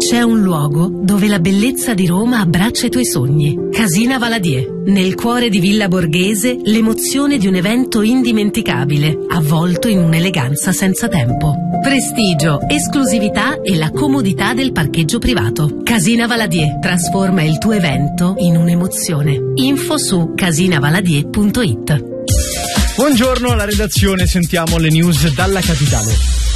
C'è un luogo dove la bellezza di Roma abbraccia i tuoi sogni. Casina Valadier. Nel cuore di Villa Borghese, l'emozione di un evento indimenticabile, avvolto in un'eleganza senza tempo. Prestigio, esclusività e la comodità del parcheggio privato. Casina Valadier trasforma il tuo evento in un'emozione. Info su casinavaladier.it. Buongiorno alla redazione, sentiamo le news dalla capitale.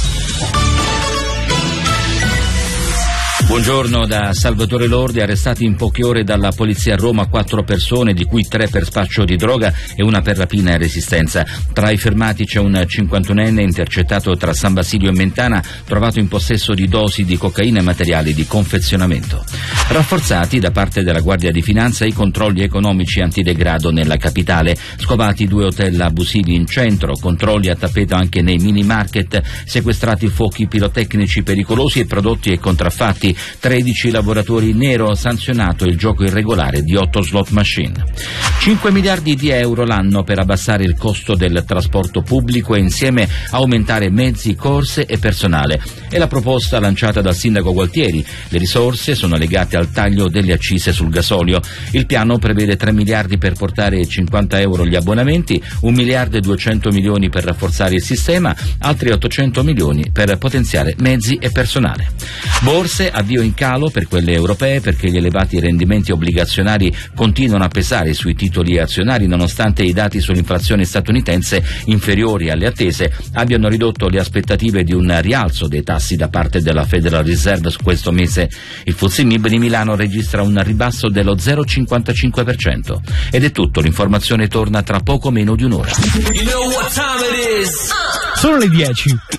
Buongiorno da Salvatore Lordi. Arrestati in poche ore dalla polizia a Roma 4 persone, di cui 3 per spaccio di droga e una per rapina e resistenza. Tra i fermati c'è un 51enne intercettato tra San Basilio e Mentana, trovato in possesso di dosi di cocaina e materiali di confezionamento. Rafforzati da parte della Guardia di Finanza i controlli economici antidegrado nella capitale. Scovati 2 hotel abusivi in centro, controlli a tappeto anche nei mini market, sequestrati fuochi pirotecnici pericolosi e prodotti e contraffatti. 13 lavoratori in nero, sanzionato il gioco irregolare di 8 slot machine. 5 miliardi di euro l'anno per abbassare il costo del trasporto pubblico e insieme aumentare mezzi, corse e personale. È la proposta lanciata dal sindaco Gualtieri. Le risorse sono legate al taglio delle accise sul gasolio. Il piano prevede 3 miliardi per portare 50 euro gli abbonamenti, 1 miliardo e 200 milioni per rafforzare il sistema, altri 800 milioni per potenziare mezzi e personale. Borse avvio in calo per quelle europee perché gli elevati rendimenti obbligazionari continuano a pesare sui titoli azionari nonostante i dati sull'inflazione statunitense inferiori alle attese abbiano ridotto le aspettative di un rialzo dei tassi da parte della Federal Reserve su questo mese. Il FTSE MIB di Milano registra un ribasso dello 0,55%. Ed è tutto, l'informazione torna tra poco meno di un'ora. Sono le 10.